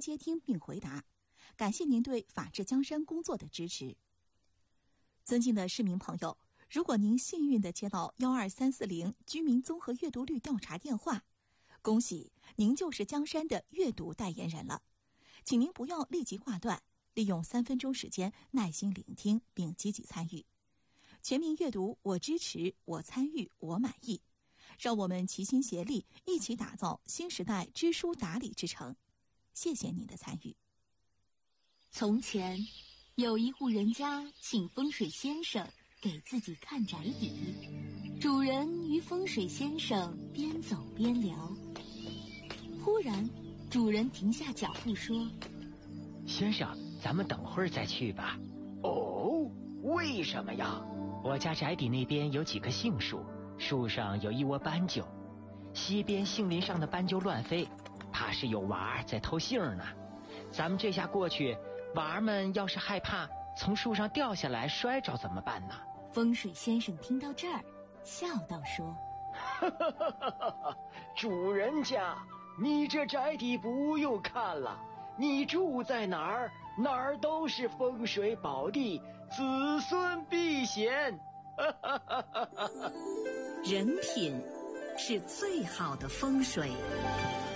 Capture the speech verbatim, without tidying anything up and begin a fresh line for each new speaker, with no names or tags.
接听并回答。感谢您对法治江山工作的支持。尊敬的市民朋友，如果您幸运地接到幺二三四零居民综合阅读率调查电话，恭喜您就是江山的阅读代言人了。请您不要立即挂断，利用三分钟时间耐心聆听并积极参与。全民阅读，我支持，我参与，我满意。让我们齐心协力，一起打造新时代知书达理之城。谢谢您的参与。
从前，有一户人家请风水先生给自己看宅邸。主人与风水先生边走边聊，忽然，主人停下脚步说：“
先生，咱们等会儿再去吧。”“
哦，为什么呀？”“
我家宅邸那边有几棵杏树，树上有一窝斑鸠，西边杏林上的斑鸠乱飞，怕是有娃儿在偷杏呢。咱们这下过去，娃儿们要是害怕从树上掉下来摔着怎么办呢？”
风水先生听到这儿，笑道说：“
哈哈哈哈哈！主人家，你这宅邸不用看了，你住在哪儿，哪儿都是风水宝地，子孙避险。”哈哈哈哈哈！
人品是最好的风水。